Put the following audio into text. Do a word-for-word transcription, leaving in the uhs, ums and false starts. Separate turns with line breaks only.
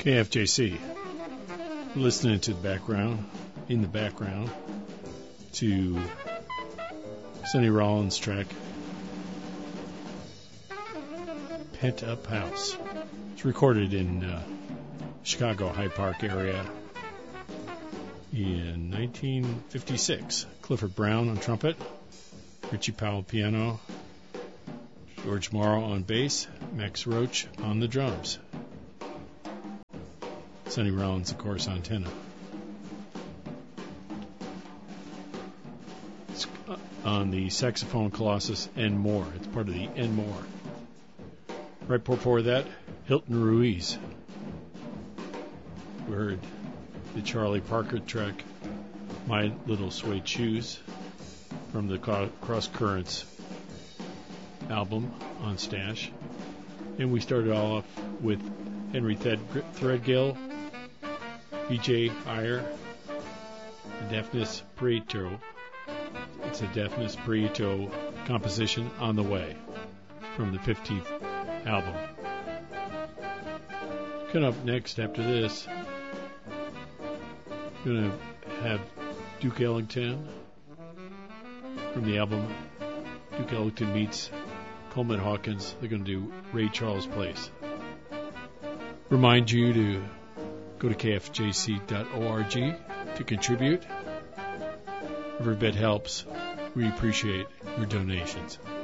K F J C. Listening to the background, in the background, to Sonny Rollins' track, Pent Up House. It's recorded in uh, Chicago Hyde Park area in nineteen fifty-six. Clifford Brown on trumpet, Richie Powell piano, George Morrow on bass, Max Roach on the drums. Sonny Rollins, of course, on tenor. It's on the saxophone Colossus and more. It's part of the and more. Right before that, Hilton Ruiz. We heard the Charlie Parker track, My Little Suede Shoes, from the Cross Currents album on Stash. And we started all off with Henry Thred- Threadgill, B J Iyer, the Deafness Prieto. It's a Deafness Prieto composition, On the Way, from the fifteenth album. Coming up next after this, going to have Duke Ellington from the album Duke Ellington Meets Coleman Hawkins. They're going to do Ray Charles Place. Remind you to go to K F J C dot org to contribute. Every bit helps. We appreciate your donations.